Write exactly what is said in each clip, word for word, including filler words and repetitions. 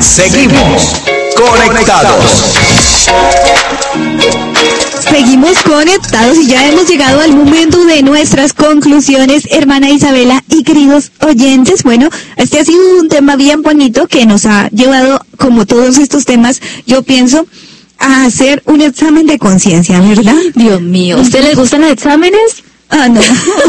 Seguimos conectados. Seguimos conectados y ya hemos llegado al momento de nuestras conclusiones, hermana Isabela y queridos oyentes. Bueno, este ha sido un tema bien bonito que nos ha llevado, como todos estos temas, yo pienso, a hacer un examen de conciencia, ¿verdad? Dios mío, ¿a usted le gustan los exámenes? Ah, no.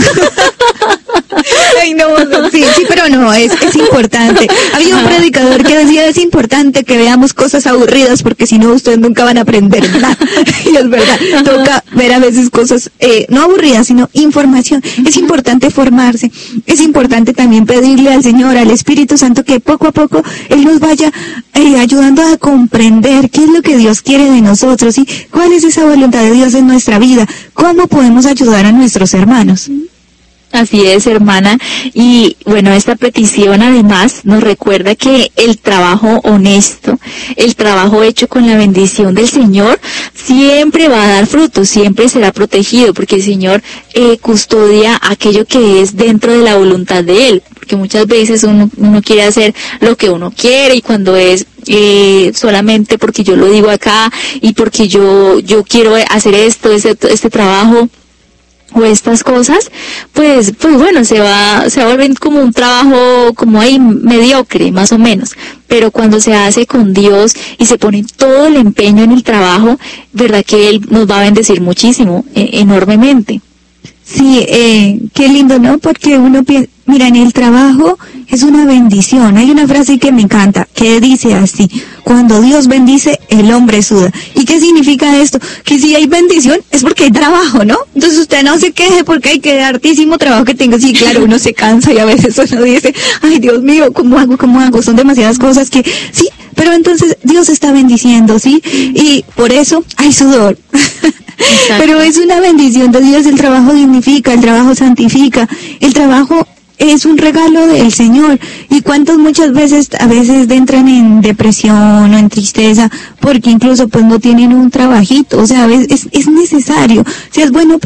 Ay, no, sí, sí, pero no, es, es importante. Había un predicador que decía, es importante que veamos cosas aburridas porque si no ustedes nunca van a aprender nada. Y es verdad, toca ver a veces cosas, eh, no aburridas, sino información. Es importante formarse, es importante también pedirle al Señor, al Espíritu Santo, que poco a poco Él nos vaya eh, ayudando a comprender qué es lo que Dios quiere de nosotros y cuál es esa voluntad de Dios en nuestra vida, cómo podemos ayudar a nuestros hermanos. Así es, hermana. Y bueno, esta petición además nos recuerda que el trabajo honesto, el trabajo hecho con la bendición del Señor, siempre va a dar fruto, siempre será protegido, porque el Señor eh, custodia aquello que es dentro de la voluntad de Él, porque muchas veces uno, uno quiere hacer lo que uno quiere y cuando es eh, solamente porque yo lo digo acá y porque yo, yo quiero hacer esto, este, este trabajo, o estas cosas, pues, pues bueno, se va, se va a volver como un trabajo como ahí mediocre, más o menos. Pero cuando se hace con Dios y se pone todo el empeño en el trabajo, verdad que Él nos va a bendecir muchísimo, eh, enormemente. Sí, eh, qué lindo, ¿no? Porque uno piensa, mira, en el trabajo es una bendición. Hay una frase que me encanta, que dice así, cuando Dios bendice, el hombre suda. ¿Y qué significa esto? Que si hay bendición es porque hay trabajo, ¿no? Entonces usted no se queje porque hay que hartísimo trabajo que tenga. Sí, claro, uno se cansa y a veces uno dice, ay, Dios mío, ¿cómo hago? ¿Cómo hago? Son demasiadas cosas que, sí, pero entonces Dios está bendiciendo, ¿sí? Y por eso hay sudor. Pero es una bendición de Dios, el trabajo dignifica, el trabajo santifica, el trabajo es un regalo del Señor. Y cuántos muchas veces, a veces entran en depresión o en tristeza, porque incluso pues no tienen un trabajito, o sea, a veces es, es necesario, o sea, es bueno